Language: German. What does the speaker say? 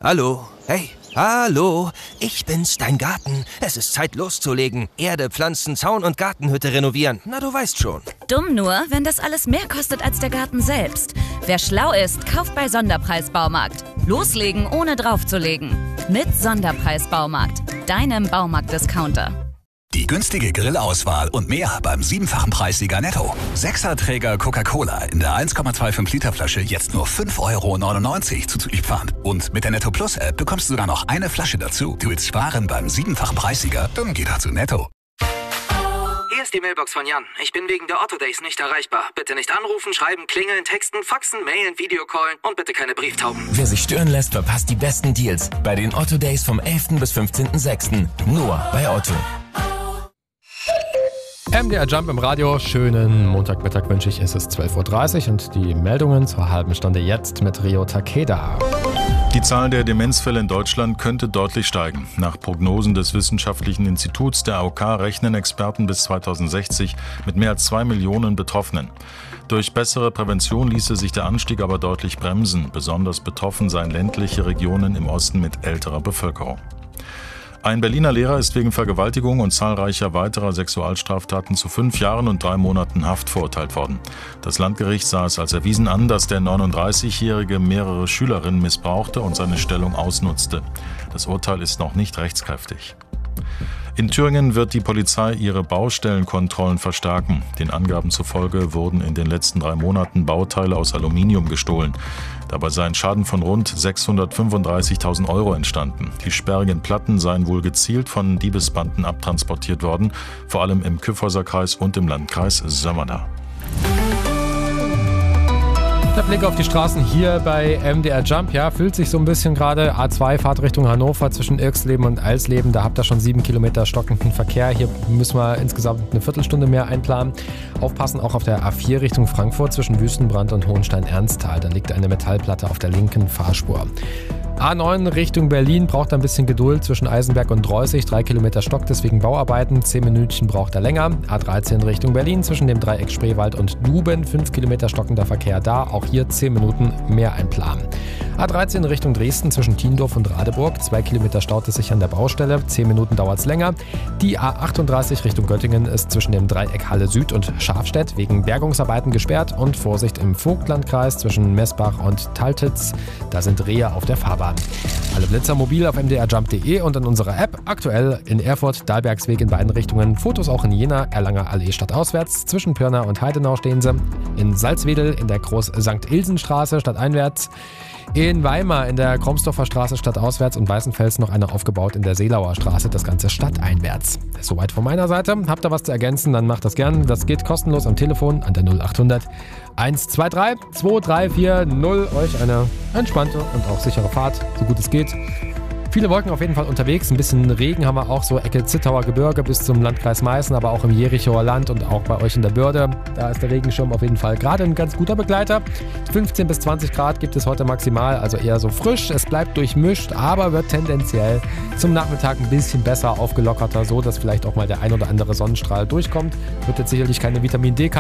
Hallo? Hey, hallo? Ich bin's, dein Garten. Es ist Zeit loszulegen. Erde, Pflanzen, Zaun und Gartenhütte renovieren. Na, du weißt schon. Dumm nur, wenn das alles mehr kostet als der Garten selbst. Wer schlau ist, kauft bei Sonderpreis Baumarkt. Loslegen, ohne draufzulegen. Mit Sonderpreis Baumarkt, deinem Baumarkt-Discounter. Die günstige Grillauswahl und mehr beim 7-fachen Preissieger Netto. 6er-Träger Coca-Cola in der 1,25 Liter Flasche jetzt nur 5,99 € zuzüglich Pfand. Und mit der Netto Plus App bekommst du sogar noch eine Flasche dazu. Du willst sparen beim 7-fachen Preissieger? Dann geh doch zu Netto. Hier ist die Mailbox von Jan. Ich bin wegen der Otto Days nicht erreichbar. Bitte nicht anrufen, schreiben, klingeln, texten, faxen, mailen, Videocallen und bitte keine Brieftauben. Wer sich stören lässt, verpasst die besten Deals bei den Otto Days vom 11. bis 15.06. Nur bei Otto. MDR Jump im Radio. Schönen Montagmittag wünsche ich. Es ist 12.30 Uhr und die Meldungen zur halben Stunde jetzt mit Rio Takeda. Die Zahl der Demenzfälle in Deutschland könnte deutlich steigen. Nach Prognosen des Wissenschaftlichen Instituts der AOK rechnen Experten bis 2060 mit mehr als 2 Millionen Betroffenen. Durch bessere Prävention ließe sich der Anstieg aber deutlich bremsen. Besonders betroffen seien ländliche Regionen im Osten mit älterer Bevölkerung. Ein Berliner Lehrer ist wegen Vergewaltigung und zahlreicher weiterer Sexualstraftaten zu 5 Jahren und 3 Monaten Haft verurteilt worden. Das Landgericht sah es als erwiesen an, dass der 39-Jährige mehrere Schülerinnen missbrauchte und seine Stellung ausnutzte. Das Urteil ist noch nicht rechtskräftig. In Thüringen wird die Polizei ihre Baustellenkontrollen verstärken. Den Angaben zufolge wurden in den letzten 3 Monaten Bauteile aus Aluminium gestohlen. Dabei sei ein Schaden von rund 635.000 € entstanden. Die sperrigen Platten seien wohl gezielt von Diebesbanden abtransportiert worden, vor allem im Kyffhäuserkreis und im Landkreis Sömmerda. Der Blick auf die Straßen hier bei MDR Jump, ja, fühlt sich so ein bisschen gerade A2 Fahrt Richtung Hannover zwischen Irksleben und Eisleben. Da habt ihr schon 7 Kilometer stockenden Verkehr. Hier müssen wir insgesamt eine Viertelstunde mehr einplanen. Aufpassen auch auf der A4 Richtung Frankfurt zwischen Wüstenbrand und Hohenstein-Ernsthal. Da liegt eine Metallplatte auf der linken Fahrspur. A9 Richtung Berlin braucht ein bisschen Geduld zwischen Eisenberg und Dreußig. 3 Kilometer Stock, deswegen Bauarbeiten. 10 Minütchen braucht er länger. A13 Richtung Berlin zwischen dem Dreieck Spreewald und Duben. 5 Kilometer stockender Verkehr da. Auch hier 10 Minuten mehr einplanen. A13 Richtung Dresden zwischen Tiendorf und Radeburg. 2 Kilometer staut es sich an der Baustelle. 10 Minuten dauert es länger. Die A38 Richtung Göttingen ist zwischen dem Dreieck Halle Süd und Schafstedt wegen Bergungsarbeiten gesperrt. Und Vorsicht im Vogtlandkreis zwischen Messbach und Taltitz. Da sind Rehe auf der Fahrbahn. Alle Blitzer mobil auf mdrjump.de und in unserer App. Aktuell in Erfurt, Dahlbergsweg in beiden Richtungen. Fotos auch in Jena, Erlanger Allee stadtauswärts. Zwischen Pirna und Heidenau stehen sie. In Salzwedel in der Groß-St-Ilsen-Straße stadteinwärts. In Weimar in der Kromsdorfer Straße stadtauswärts und Weißenfels noch eine aufgebaut in der Seelauer Straße, das Ganze stadteinwärts. Soweit von meiner Seite. Habt ihr was zu ergänzen, dann macht das gern. Das geht kostenlos am Telefon an der 0800 123 2340. Euch eine entspannte und auch sichere Fahrt, so gut es geht. Viele Wolken auf jeden Fall unterwegs. Ein bisschen Regen haben wir auch, so Ecke Zittauer Gebirge bis zum Landkreis Meißen, aber auch im Jerichoer Land und auch bei euch in der Börde. Da ist der Regenschirm auf jeden Fall gerade ein ganz guter Begleiter. 15 bis 20 Grad gibt es heute maximal, also eher so frisch. Es bleibt durchmischt, aber wird tendenziell zum Nachmittag ein bisschen besser aufgelockerter, so dass vielleicht auch mal der ein oder andere Sonnenstrahl durchkommt. Wird jetzt sicherlich keine Vitamin D